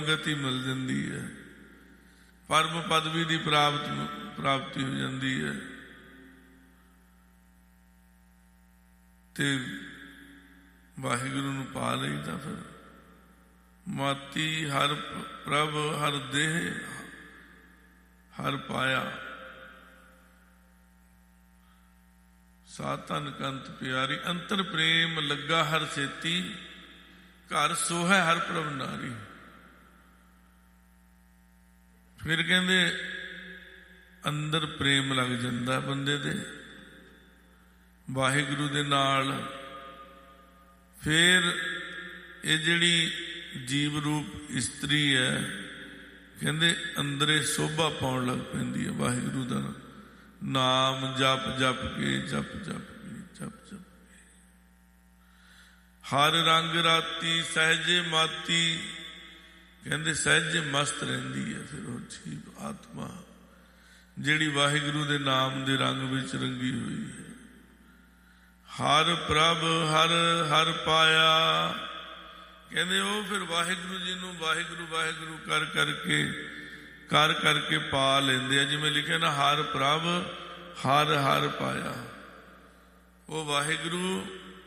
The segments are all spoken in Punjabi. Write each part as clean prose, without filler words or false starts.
ਗਤੀ ਮਿਲ ਜਾਂਦੀ ਹੈ, ਪਰਮ ਪਦਵੀ ਦੀ ਪ੍ਰਾਪਤੀ ਹੋ ਜਾਂਦੀ ਹੈ। ਤੇ ਵਾਹਿਗੁਰੂ ਨੂੰ ਪਾ ਲਈਦਾ। ਫਿਰ ਮਾਤੀ ਹਰ ਪ੍ਰਭ ਹਰ ਦੇਹ ਹਰ ਪਾਇਆ, ਸਾਧਨ ਕੰਤ ਪਿਆਰੀ, ਅੰਤਰ ਪ੍ਰੇਮ ਲੱਗਾ ਹਰ ਸੇਤੀ, ਘਰ ਸੋਹੈ ਹਰ ਪ੍ਰਭ ਨਾਰੀ। ਫਿਰ ਕਹਿੰਦੇ ਅੰਦਰ ਪ੍ਰੇਮ ਲੱਗ ਜਾਂਦਾ ਬੰਦੇ ਦੇ ਵਾਹਿਗੁਰੂ ਦੇ ਨਾਲ। ਫਿਰ ਇਹ ਜਿਹੜੀ ਜੀਵ ਰੂਪ ਇਸਤਰੀ ਹੈ, ਕਹਿੰਦੇ ਅੰਦਰੇ ਸੋਭਾ ਪਾਉਣ ਲੱਗ ਪੈਂਦੀ ਹੈ ਵਾਹਿਗੁਰੂ ਦਾ ਨਾਮ ਜਪ ਜਪ ਕੇ, ਜਪ ਜਪ ਕੇ, ਜਪ ਜਪ ਕੇ। ਹਰ ਰੰਗ ਰਾਤੀ ਸਹਿਜੇ ਮਾਤੀ, ਕਹਿੰਦੇ ਸਹਿਜੇ ਮਸਤ ਰਹਿੰਦੀ ਹੈ ਫਿਰ ਉਹ ਜੀਵ ਆਤਮਾ ਜਿਹੜੀ ਵਾਹਿਗੁਰੂ ਦੇ ਨਾਮ ਦੇ ਰੰਗ ਵਿੱਚ ਰੰਗੀ ਹੋਈ ਹੈ। ਹਰ ਪ੍ਰਭ ਹਰ ਹਰ ਪਾਇਆ, ਕਹਿੰਦੇ ਉਹ ਫਿਰ ਵਾਹਿਗੁਰੂ ਜੀ ਨੂੰ ਵਾਹਿਗੁਰੂ ਵਾਹਿਗੁਰੂ ਕਰ ਕਰਕੇ ਪਾ ਲੈਂਦੇ ਆ। ਜਿਵੇਂ ਲਿਖਿਆ ਨਾ, ਹਰ ਪ੍ਰਭ ਹਰ ਹਰ ਪਾਇਆ। ਉਹ ਵਾਹਿਗੁਰੂ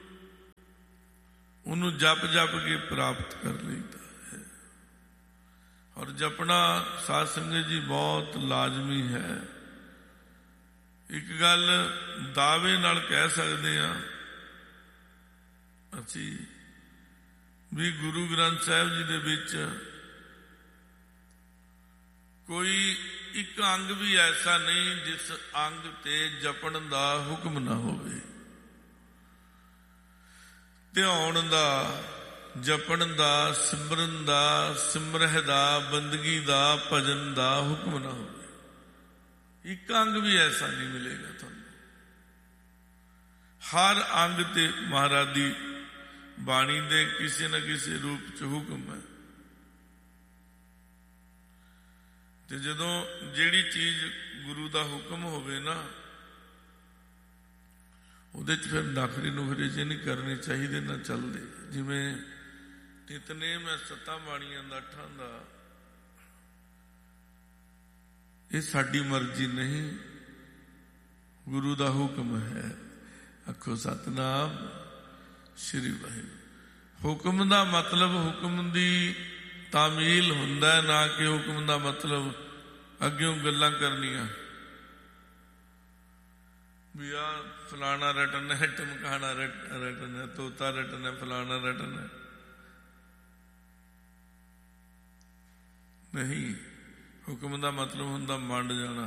ਉਹਨੂੰ ਜਪ ਜਪ ਕੇ ਪ੍ਰਾਪਤ ਕਰ ਲਈਦਾ ਹੈ। ਔਰ ਜਪਣਾ ਸਾਧ ਸੰਗਤ ਜੀ ਬਹੁਤ ਲਾਜ਼ਮੀ ਹੈ। ਇੱਕ ਗੱਲ ਦਾਅਵੇ ਨਾਲ ਕਹਿ ਸਕਦੇ ਹਾਂ ਅਸੀਂ ਵੀ ਗੁਰੂ ਗ੍ਰੰਥ ਸਾਹਿਬ ਜੀ ਦੇ ਵਿੱਚ ਕੋਈ ਇੱਕ ਅੰਗ ਵੀ ਐਸਾ ਨਹੀਂ ਜਿਸ ਅੰਗ ਤੇ ਜਪਣ ਦਾ ਹੁਕਮ ਨਾ ਹੋਵੇ। ਧਿਆਉਣ ਦਾ, ਜਪਣ ਦਾ, ਸਿਮਰਨ ਦਾ, ਸਿਮਰਹਿ ਦਾ, ਬੰਦਗੀ ਦਾ, ਭਜਨ ਦਾ ਹੁਕਮ ਨਾ ਹੋਵੇ। ਇੱਕ ਅੰਗ ਵੀ ਐਸਾ ਨਹੀਂ ਮਿਲੇਗਾ ਤੁਹਾਨੂੰ। ਹਰ ਅੰਗ ਤੇ ਮਹਾਰਾਜ ਦੀ ਬਾਣੀ ਦੇ ਕਿਸੇ ਨਾ ਕਿਸੇ ਰੂਪ ਚ ਹੁਕਮ ਹੈ। ਤੇ ਜਦੋਂ ਜਿਹੜੀ ਚੀਜ਼ ਗੁਰੂ ਦਾ ਹੁਕਮ ਹੋਵੇ ਨਾ, ਉਹਦੇ ਚ ਫਿਰ ਨਖਰੇ ਨੁਖਰੇ ਜੇ ਨਹੀਂ ਕਰਨੇ ਚਾਹੀਦੇ, ਨਾ ਚੱਲਦੇ। ਜਿਵੇਂ ਨਿਤਨੇਮ ਹੈ 7 ਬਾਣੀਆਂ ਦਾ 8 ਦਾ, ਇਹ ਸਾਡੀ ਮਰਜ਼ੀ ਨਹੀਂ, ਗੁਰੂ ਦਾ ਹੁਕਮ ਹੈ। ਆਖੋ ਸਤਿਨਾਮ ਸ੍ਰੀ ਵਾਹਿਗੁਰੂ। ਹੁਕਮ ਦਾ ਮਤਲਬ ਹੁਕਮ ਦੀ ਤਾਮੀਲ ਹੁੰਦਾ, ਨਾ ਕਿ ਹੁਕਮ ਦਾ ਮਤਲਬ ਅੱਗਿਓਂ ਗੱਲਾਂ ਕਰਨੀਆਂ ਵੀ ਆ ਫਲਾਣਾ ਰਟਨ ਹੈ, ਟਮਕਾਣਾ ਰਟਨ ਹੈ, ਤੋਤਾ ਰਟਨ ਹੈ, ਫਲਾਣਾ ਰਟਨ ਹੈ। ਨਹੀਂ, ਹੁਕਮ ਦਾ ਮਤਲਬ ਹੁੰਦਾ ਮੰਡ ਜਾਣਾ।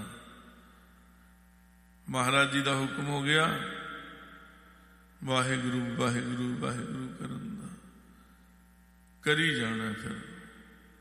ਮਹਾਰਾਜ ਜੀ ਦਾ ਹੁਕਮ ਹੋ ਗਿਆ ਵਾਹਿਗੁਰੂ ਵਾਹਿਗੁਰੂ ਵਾਹਿਗੁਰੂ ਕਰਨ ਦਾ, ਕਰੀ ਜਾਣਾ। ਫਿਰ